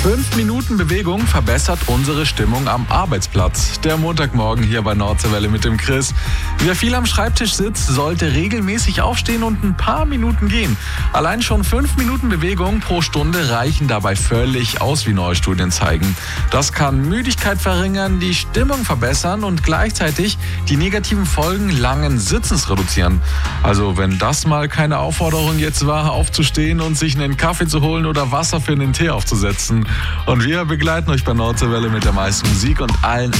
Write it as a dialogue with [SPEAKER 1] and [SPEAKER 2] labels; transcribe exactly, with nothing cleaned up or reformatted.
[SPEAKER 1] Fünf Minuten Bewegung verbessert unsere Stimmung am Arbeitsplatz. Der Montagmorgen hier bei Nordseewelle mit dem Chris. Wer viel am Schreibtisch sitzt, sollte regelmäßig aufstehen und ein paar Minuten gehen. Allein schon fünf Minuten Bewegung pro Stunde reichen dabei völlig aus, wie neue Studien zeigen. Das kann Müdigkeit verringern, die Stimmung verbessern und gleichzeitig die negativen Folgen langen Sitzens reduzieren. Also wenn das mal keine Aufforderung jetzt war, aufzustehen und sich einen Kaffee zu holen oder Wasser für einen Tee aufzusetzen. Und wir begleiten euch bei Nordseewelle mit der meisten Musik und allen